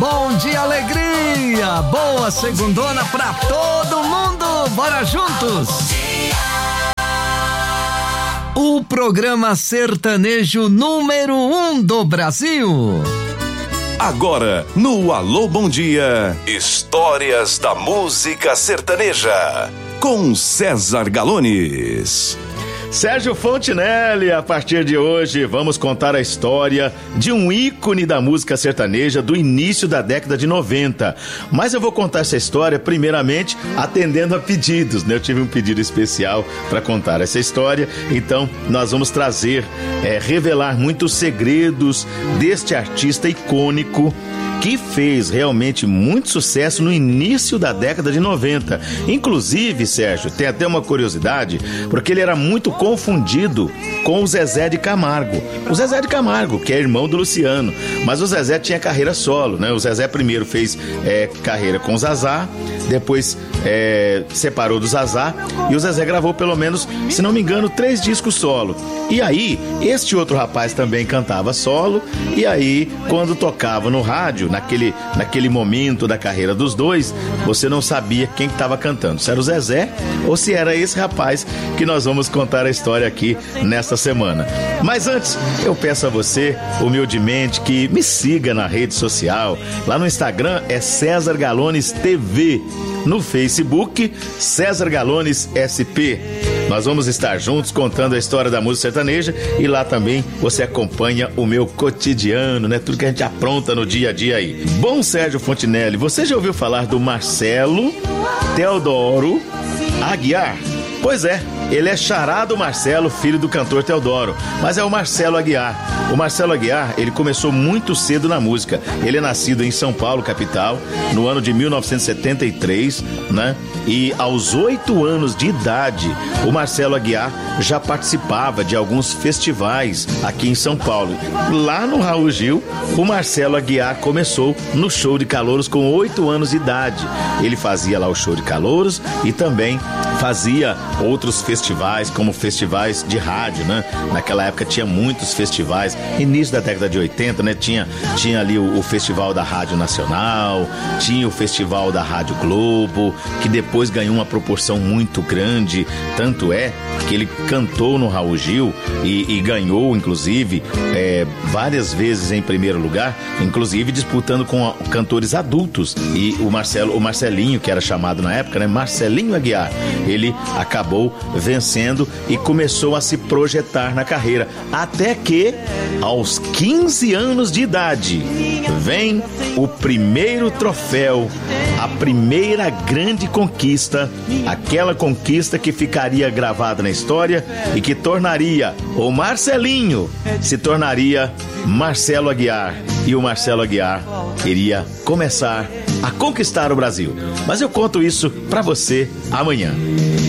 bom dia, alegria, boa segundona pra todo mundo, bora juntos! O programa sertanejo número 1 do Brasil. Agora, no Alô Bom Dia, histórias da música sertaneja, com César Galones. Sérgio Fontinelli, a partir de hoje vamos contar a história de um ícone da música sertaneja do início da década de 90. Mas eu vou contar essa história primeiramente atendendo a pedidos, né? Eu tive um pedido especial para contar essa história, então nós vamos trazer, revelar muitos segredos deste artista icônico que fez realmente muito sucesso no início da década de 90. Inclusive, Sérgio, tem até uma curiosidade, porque ele era muito confundido com o Zezé de Camargo. O Zezé de Camargo, que é irmão do Luciano, mas o Zezé tinha carreira solo, né? O Zezé primeiro fez carreira com o Zazá, depois separou do Zazá, e o Zezé gravou pelo menos, se não me engano, 3 discos solo. E aí, este outro rapaz também cantava solo, e aí, quando tocava no rádio, naquele momento da carreira dos dois, você não sabia quem estava cantando, se era o Zezé ou se era esse rapaz que nós vamos contar a história aqui nesta semana. Mas antes, eu peço a você, humildemente, que me siga na rede social. Lá no Instagram é César Galones TV, no Facebook César Galones SP. Nós vamos estar juntos contando a história da música sertaneja, e lá também você acompanha o meu cotidiano, né? Tudo que a gente apronta no dia a dia aí. Bom, Sérgio Fontinelli, você já ouviu falar do Marcelo Teodoro Aguiar? Pois é, ele é xará do Marcelo, filho do cantor Teodoro, mas é o Marcelo Aguiar. O Marcelo Aguiar, ele começou muito cedo na música. Ele é nascido em São Paulo, capital, no ano de 1973, né? E aos 8 anos de idade, o Marcelo Aguiar já participava de alguns festivais aqui em São Paulo. Lá no Raul Gil, o Marcelo Aguiar começou no show de calouros com 8 anos de idade. Ele fazia lá o show de calouros e também fazia outros festivais, como festivais de rádio, né? Naquela época tinha muitos festivais, início da década de 80, né? Tinha ali o Festival da Rádio Nacional, tinha o Festival da Rádio Globo, que depois ganhou uma proporção muito grande, tanto é que ele cantou no Raul Gil e ganhou, inclusive, várias vezes em primeiro lugar, inclusive disputando com cantores adultos. E o Marcelinho, que era chamado na época, né? Marcelinho Aguiar, ele acabou vencendo e começou a se projetar na carreira, até que aos 15 anos de idade vem o primeiro troféu, a primeira grande conquista, aquela conquista que ficaria gravada na história e que tornaria o Marcelinho se tornaria Marcelo Aguiar, e o Marcelo Aguiar iria começar a conquistar o Brasil. Mas eu conto isso pra você amanhã.